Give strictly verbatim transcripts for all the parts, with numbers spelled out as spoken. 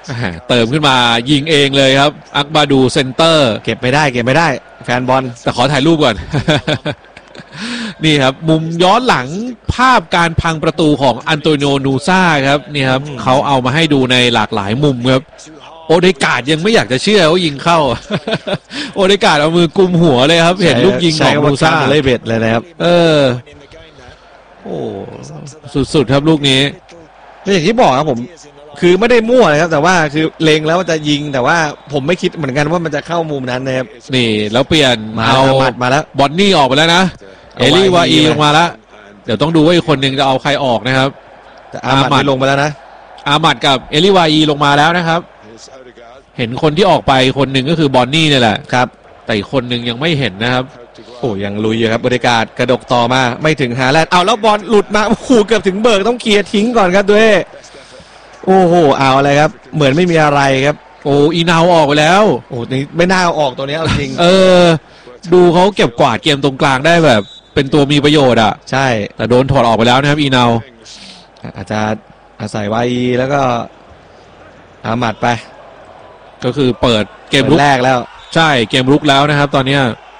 เติมขึ้นมายิงเองเลยครับอักบาดูเซนเตอร์เก็บไม่ได้เก็บไม่ได้แฟนบอลแต่ขอถ่ายรูปก่อน นี่ครับมุมย้อนหลังภาพการพังประตูของอันโตนิโอนูซ่าครับนี่ครับเขาเอามาให้ดูในหลากหลายมุมครับโอเดการ์ดยังไม่อยากจะเชื่อว่ายิงเข้า โอเดการ์ดเอามือกุมหัวเลยครับเห็นลูกยิงของนูซ่าเลยเบ็ดเลยนะครับเออโอ้สุดๆครับลูกนี้อย่างที่บอกครับผมคือไม่ได้มั่วนะครับแต่ว่าคือเล็งแล้วว่าจะยิงแต่ว่าผมไม่คิดเหมือนกันว่ามันจะเข้ามุมนั้นนะครับนี่แล้วเปลี่ยนเอาหมัดมาแล้วบอนนี่ออกไปแล้วนะเอลี่วาอีลงมาแล้วเดี๋ยวต้องดูว่าอีกคนหนึ่งจะเอาใครออกนะครับแต่อามัดลงมาแล้วนะอามัดกับเอลี่วาอีลงมาแล้วนะครับเห็นคนที่ออกไปคนหนึ่งก็คือบอนนี่นี่แหละครับแต่อีกคนหนึ่งยังไม่เห็นนะครับโอ้ยังลุยอยู่ครับบริการกระดกต่อมาไม่ถึงฮาแลนด์เอาแล้วบอลหลุดมาโอ้โหเกือบถึงเบิร์กต้องเคลียร์ทิ้งก่อนครับด้วยโอ้โหเอาอะไรครับเหมือนไม่มีอะไรครับโอ้อีนาวออกไปแล้วโอ้นี่ไม่น่าเอาออกตัวนี้เอาจริงเออดูเขาเก็บกวาดเกมตรงกลางได้แบบเป็นตัวมีประโยชน์อ่ะใช่แต่โดนถอดออกไปแล้วนะครับอีนาวอาจจะอาศัยวาอีแล้วก็อามัดไปก็คือเปิดเกมรุกแรกแล้วใช่เกมรุกแล้วนะครับตอนนี้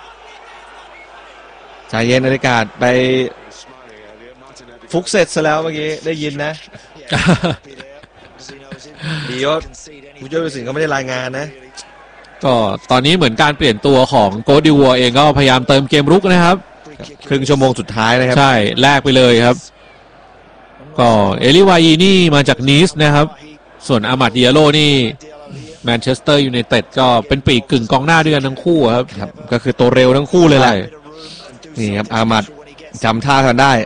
ชายเย็นอากาศไปฟุกเสร็จซะแล้วเมื่อกี้ได้ยินนะดีว่าผู้ช่วยผู้สินเขาไม่ได้รายงานนะก็ตอนนี้เหมือนการเปลี่ยนตัวของโกดิวัวเองก็พยายามเติมเกมรุกนะครับครึ่งชั่วโมงสุดท้ายนะครับใช่แลกไปเลยครับก็เอลิวายีนี่มาจากนีสนะครับส่วนอามัดดิอาโลนี่แมนเชสเตอร์ยูไนเต็ดก็เป็นปีกกึ่งกองหน้าด้วยกันทั้งคู่ครับก็คือตัวเร็วทั้งคู่เลยแหละนี่ครับอามัดจำท่ากันได้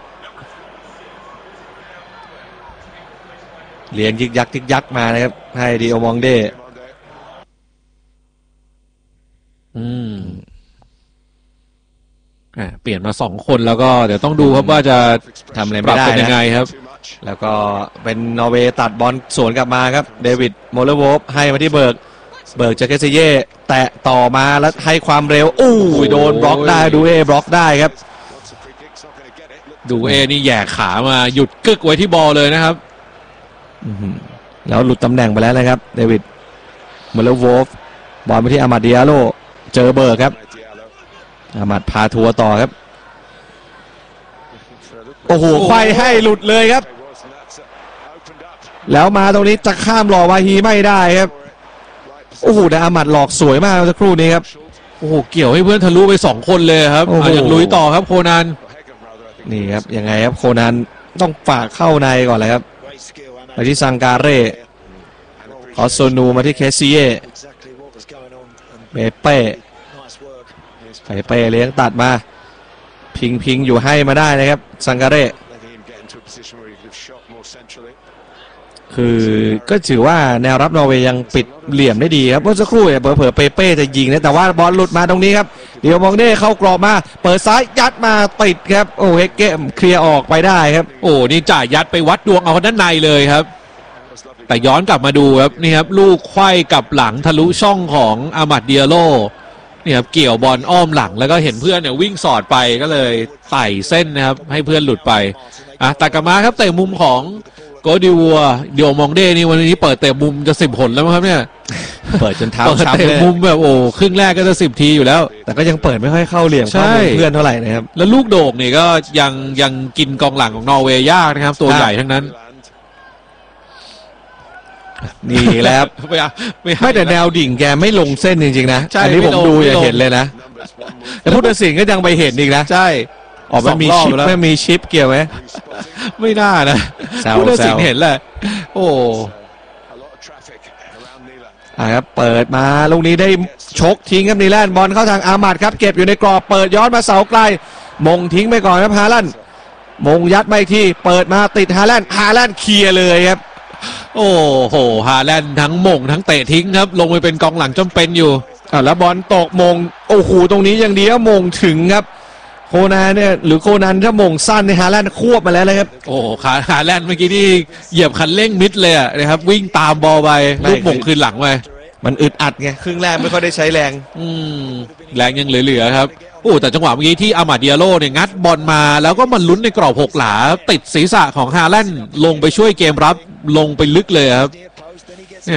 เลี้ยงยิกยักยิกยักมานะครับให้ดิโอมองเดอืมอ่าเปลี่ยนมาสองคนแล้วก็เดี๋ยวต้องดูครับว่าจะทำอะไรไม่ได้ยังไงครับแล้วก็เป็นนอร์เวย์ตัดบอลสวนกลับมาครับเดวิดโมเลโวฟให้มาที่เบิร์กเบิร์กจากเคซิเย่แตะต่อมาแล้วให้ความเร็วอู้ยโดนบล็อกได้ดูเอบล็อกได้ครับดูเอนี่แย่ขามาหยุดกึกไว้ที่บอลเลยนะครับแล้วหลุดตำแหน่งไปแล้วนะครับเดวิดโมเลโวฟบอลไปที่อามัดดิอาโลเจอเบิร์กครับอามัดพาทัวร์ต่อครับโอ้โหไขว้ให้หลุดเลยครับแล้วมาตรงนี้จะข้ามหล่อวาฮีไม่ได้ครับโอ้โหแต่อามัดหลอกสวยมากสักครู่นี้ครับโอ้โหเกี่ยวให้เพื่อนทะลุไปสองคนเลยครับอย่างลุยต่อครับโคนันนี่ครับยังไงครับโคนันต้องฝากเข้าในก่อนเลยครับไปที่ซังการ่คอสโซนูมาที่เคซิเย่เปเป้เปเป้เลี้ยงตัดมาพิงพิงอยู่ให้มาได้นะครับซังการ่คือก็ถือว่าแนวรับนอร์เวย์ยังปิดเหลี่ยมได้ดีครับเมื่อสักครู่เนี่ยเผลอๆเปเป้จะยิงนะแต่ว่าบอลหลุดมาตรงนี้ครับเดี๋ยวมองเน่เข้ากรอบมาเปิดซ้ายยัดมาติดครับโอ้เฮกเกมเคลียร์ออกไปได้ครับโอ้นี่จ่ายยัดไปวัดดวงเอาด้านในเลยครับแต่ย้อนกลับมาดูครับนี่ครับลูกไขว้กับหลังทะลุช่องของอามัดดิอาโลนี่ครับเกี่ยวบอลอ้อมหลังแล้วก็เห็นเพื่อนเนี่ยวิ่งสอดไปก็เลยไต่เส้นนะครับให้เพื่อนหลุดไปอ่ะตากามาครับเตะมุมของโกดิวัวเดียวมองเด้นี่วันนี้เปิดเตะมุมจะสิบผลแล้วครับเนี่ยเปิดจนเท้าช้ำเลยเตะมุมแบบโอ้ครึ่งแรกก็จะสิบทีอยู่แล้วแต่ก็ยังเปิดไม่ค่อยเข้าเหลี่ยมเข้าเพื่อนเท่าไหร่นะครับแล้วลูกโด่งนี่ก็ยังยังกินกองหลังของนอร์เวย์ยากนะครับตัวใหญ่ทั้งนั้นนี่แล้วไม่แต่แนวดิ่งแกไม่ลงเส้นจริงๆนะอันนี้ผมดูอย่าเห็นเลยนะแต่ผู้ตัดสินก็ยังไปเห็นอีกนะใช่ออกมามีชิปไม่มีชิปเกี่ยวไหมไม่น่านะผู้ตัดสินเห็นแหละโอ้อ่าครับเปิดมาลูกนี้ได้ชกทิ้งครับนีแลนด์บอลเข้าทางอามัดครับเก็บอยู่ในกรอบเปิดย้อนมาเสาไกลมงทิ้งไปก่อนครับฮาลันด์มงยัดมาอีกทีเปิดมาติดฮาลันด์ฮาลันด์เคลียร์เลยครับโอ้โหฮาแลนด์ทั้งมงทั้งเตะทิ้งครับลงไปเป็นกองหลังจำเป็นอยู่อ่าแล้วบอลตกมงโอ้โหตรงนี้อย่างเดียวมงถึงครับโคนันเนี่ยหรือโคนันถ้ามงสั้นในฮาแลนด์ควบมาแล้วเลยครับโอ้ขาฮาแลนด์เมื่อกี้นี่เหยียบคันเร่งมิดเลยนะครับวิ่งตามบอลไปลูกมงคืนหลังไปมันอึดอัดไงครึ่งแรกไม่ค่อยได้ใช้แรงอืมแรงยังเหลือๆครับโอ้แต่จังหวะเมื่อกี้ที่อามัดดิอาโลเนี่ยงัดบอลมาแล้วก็มันลุ้นในกรอบหกหลาติดศีรษะของฮาแลนด์ลงไปช่วยเกมรับลงไปลึกเลยครับ